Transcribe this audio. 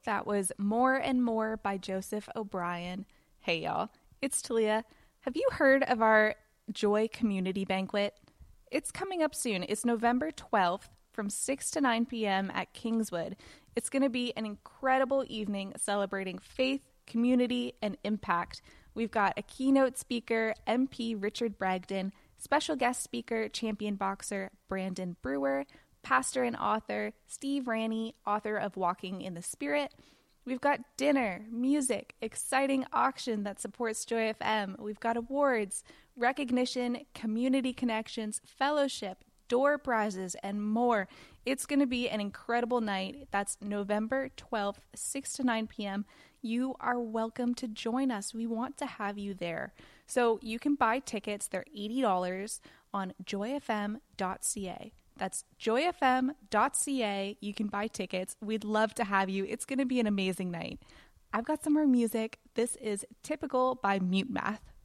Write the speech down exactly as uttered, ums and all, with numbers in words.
That was More and More by Joseph O'Brien. Hey y'all, it's Talia. Have you heard of our Joy Community Banquet? It's coming up soon. It's November twelfth from six to nine p.m. at Kingswood. It's going to be an incredible evening celebrating faith, community, and impact. We've got a keynote speaker, M P Richard Bragdon, special guest speaker, champion boxer Brandon Brewer, pastor and author Steve Ranney, author of Walking in the Spirit. We've got dinner, music, exciting auction that supports Joy F M. We've got awards, recognition, community connections, fellowship, door prizes, and more. It's going to be an incredible night. That's November twelfth, six to nine p.m. You are welcome to join us. We want to have you there. So you can buy tickets. They're eighty dollars on joy f m dot c a. That's joy f m dot c a. You can buy tickets. We'd love to have you. It's going to be an amazing night. I've got some more music. This is Typical by Mute Math.